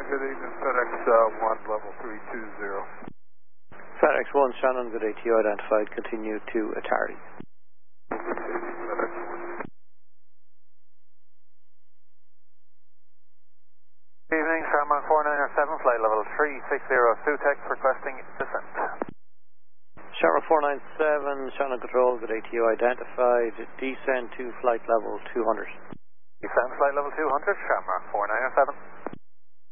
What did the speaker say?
good evening, FedEx 1, level 320. FedEx 1, Shannon, good ATO identified, continue to Atari. FedEx 1. Evening, Shamrock 497, flight level 360, Sutex requesting descent. Shamrock 497, Shannon Control, good ATO identified, descend to flight level 200. Descend flight level 200, Shamrock 497.